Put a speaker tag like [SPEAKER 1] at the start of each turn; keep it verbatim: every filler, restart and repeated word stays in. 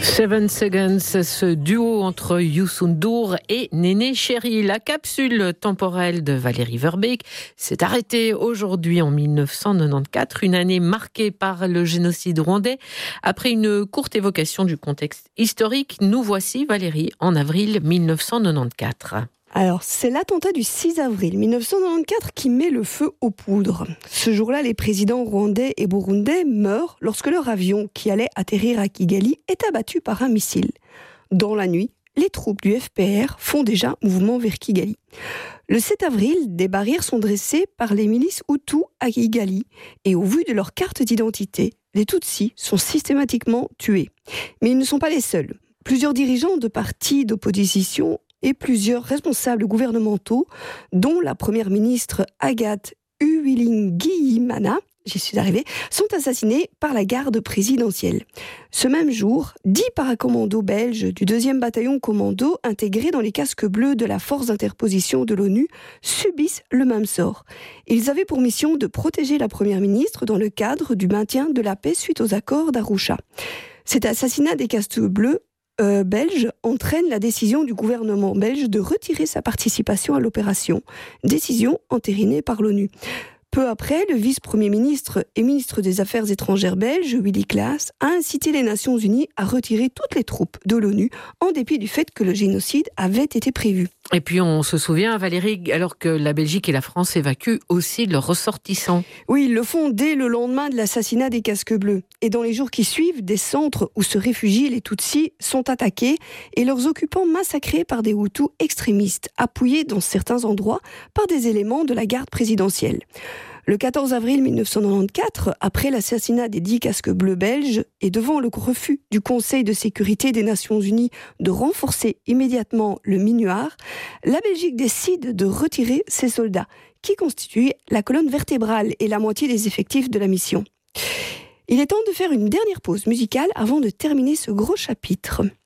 [SPEAKER 1] Seven Seconds, ce duo entre Youssou N'Dour et Néné Chéri. La capsule temporelle de Valérie Verbeek s'est arrêtée aujourd'hui en dix-neuf cent quatre-vingt-quatorze, une année marquée par le génocide rwandais. Après une courte évocation du contexte historique, nous voici, Valérie, en avril dix-neuf cent quatre-vingt-quatorze.
[SPEAKER 2] Alors, c'est l'attentat du six avril dix-neuf cent quatre-vingt-quatorze qui met le feu aux poudres. Ce jour-là, les présidents rwandais et burundais meurent lorsque leur avion, qui allait atterrir à Kigali, est abattu par un missile. Dans la nuit, les troupes du F P R font déjà mouvement vers Kigali. Le sept avril, des barrières sont dressées par les milices Hutus à Kigali et au vu de leur carte d'identité, les Tutsis sont systématiquement tués. Mais ils ne sont pas les seuls. Plusieurs dirigeants de partis d'opposition et plusieurs responsables gouvernementaux, dont la première ministre Agathe Uwilingiyimana, j'y suis arrivée, sont assassinés par la garde présidentielle. Ce même jour, dix paracommandos belges du deuxième bataillon commando intégrés dans les casques bleus de la force d'interposition de l'ONU subissent le même sort. Ils avaient pour mission de protéger la première ministre dans le cadre du maintien de la paix suite aux accords d'Arusha. Cet assassinat des casques bleus Euh, belge entraîne la décision du gouvernement belge de retirer sa participation à l'opération, décision entérinée par l'ONU. Peu après, le vice-premier ministre et ministre des Affaires étrangères belge, Willy Claes, a incité les Nations Unies à retirer toutes les troupes de l'ONU, en dépit du fait que le génocide avait été prévu.
[SPEAKER 1] Et puis on se souvient, Valérie, alors que la Belgique et la France évacuent aussi leurs ressortissants.
[SPEAKER 2] Oui, ils le font dès le lendemain de l'assassinat des casques bleus. Et dans les jours qui suivent, des centres où se réfugient les Tutsis sont attaqués et leurs occupants massacrés par des Hutus extrémistes, appuyés dans certains endroits par des éléments de la garde présidentielle. Le quatorze avril dix-neuf cent quatre-vingt-quatorze, après l'assassinat des dix casques bleus belges et devant le refus du Conseil de sécurité des Nations Unies de renforcer immédiatement le MINUAR, la Belgique décide de retirer ses soldats, qui constituent la colonne vertébrale et la moitié des effectifs de la mission. Il est temps de faire une dernière pause musicale avant de terminer ce gros chapitre.